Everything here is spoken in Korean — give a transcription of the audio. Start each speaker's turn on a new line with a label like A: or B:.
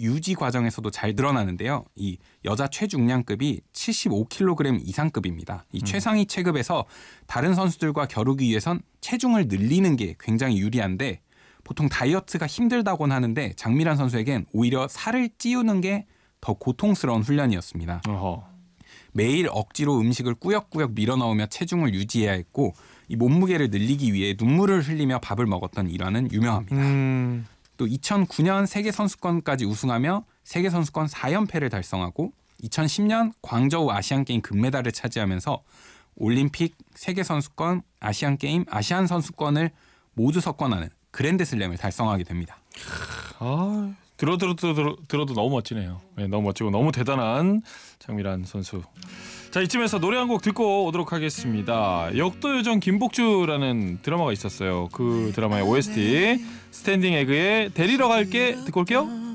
A: 유지 과정에서도 잘 드러나는데요. 이 여자 최중량급이 75kg 이상급입니다. 이 최상위 체급에서 다른 선수들과 겨루기 위해선 체중을 늘리는 게 굉장히 유리한데 보통 다이어트가 힘들다곤 하는데 장미란 선수에겐 오히려 살을 찌우는 게 더 고통스러운 훈련이었습니다.
B: 어허.
A: 매일 억지로 음식을 꾸역꾸역 밀어넣으며 체중을 유지해야 했고 이 몸무게를 늘리기 위해 눈물을 흘리며 밥을 먹었던 일화는 유명합니다. 또 2009년 세계선수권까지 우승하며 세계선수권 4연패를 달성하고 2010년 광저우 아시안게임 금메달을 차지하면서 올림픽, 세계선수권, 아시안게임, 아시안선수권을 모두 석권하는 그랜드슬램을 달성하게 됩니다.
B: 아, 들어도 너무 멋지네요. 네, 너무 멋지고 너무 대단한 장미란 선수. 자, 이쯤에서 노래 한 곡 듣고 오도록 하겠습니다. 역도요정 김복주라는 드라마가 있었어요. 그 드라마의 OST 스탠딩 에그의 데리러 갈게 듣고 올게요.